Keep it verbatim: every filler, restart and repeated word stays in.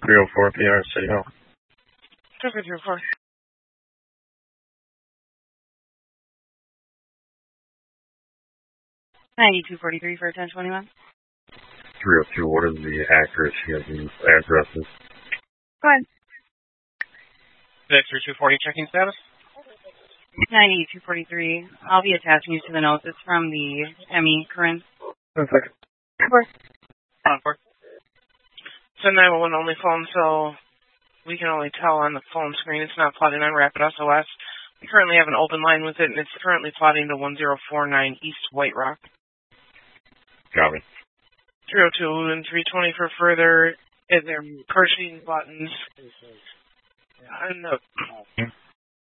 three oh four P R City Hall. Traffic three oh four. ninety-two forty-three for ten twenty-one. three oh two, what is the accuracy of these addresses? Go ahead. Victor two forty, checking status. ninety-two forty-three. I'll be attaching you to the notes. It's from the M E, Corinne. One second. Of course. On four. It's a nine one one only phone, so we can only tell on the phone screen. It's not plotting on Rapid S O S. We currently have an open line with it, and it's currently plotting to one zero four nine East White Rock. Copy. three oh two and three twenty for further, and they're pushing buttons. And the